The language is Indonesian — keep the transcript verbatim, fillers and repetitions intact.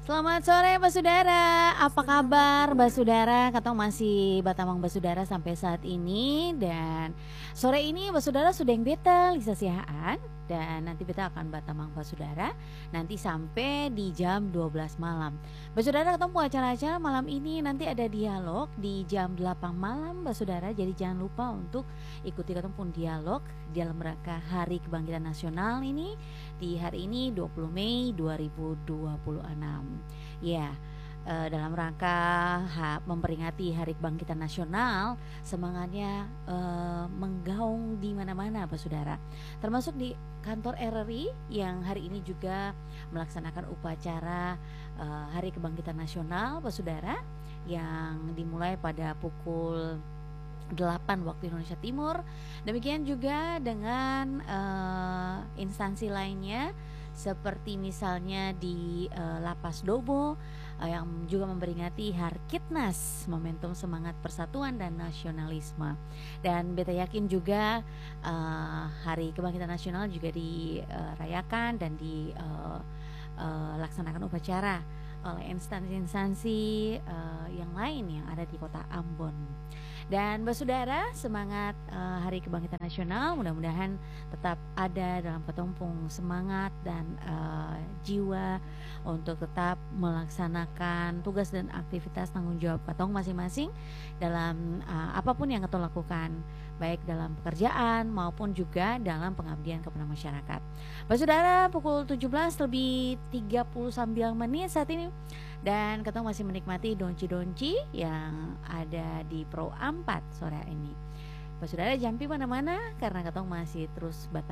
Selamat sore Basudara, apa kabar Basudara? Katong masih batamang Basudara sampai saat ini. Dan sore ini Basudara sudah yang beta Lisa Sihaan. Dan nanti beta akan batamang Basudara nanti sampai di jam dua belas malam. Basudara ketemu acara-acara malam ini, nanti ada dialog di jam delapan malam Basudara. Jadi jangan lupa untuk ikuti ketemu pun dialog dalam rangka Hari Kebangkitan Nasional ini di hari ini dua puluh Mei dua ribu dua puluh enam. Ya, eh, dalam rangka ha, memperingati Hari Kebangkitan Nasional, semangatnya eh, menggaung di mana-mana, Pak Saudara. Termasuk di kantor R R I yang hari ini juga melaksanakan upacara eh, Hari Kebangkitan Nasional, Pak Saudara, yang dimulai pada pukul delapan waktu Indonesia Timur. Demikian juga dengan uh, instansi lainnya seperti misalnya di uh, Lapas Dobo uh, yang juga memperingati Harkitnas, momentum semangat persatuan dan nasionalisme. Dan beta yakin juga uh, Hari Kebangkitan Nasional juga dirayakan dan dilaksanakan uh, uh, upacara oleh instansi-instansi uh, yang lain yang ada di kota Ambon. Dan Basudara, semangat uh, Hari Kebangkitan Nasional mudah-mudahan tetap ada dalam ketumpung semangat dan uh, jiwa untuk tetap melaksanakan tugas dan aktivitas tanggung jawab katong masing-masing dalam uh, apapun yang katong lakukan, baik dalam pekerjaan maupun juga dalam pengabdian kepada masyarakat. Basudara, pukul tujuh belas lebih tiga puluh sembilan menit saat ini. Dan kita masih menikmati donci-donci yang ada di Pro empat sore ini. Saudara, jampi mana-mana karena kita masih terus batas